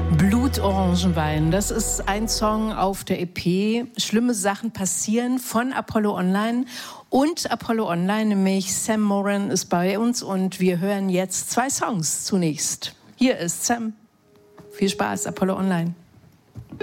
Blutorangenwein, das ist ein Song auf der EP Schlimme Sachen passieren von Apollo Online. Und Apollo Online, nämlich Sam Moran, ist bei uns und wir hören jetzt 2 Songs zunächst. Hier ist Sam. Viel Spaß, Apollo Online.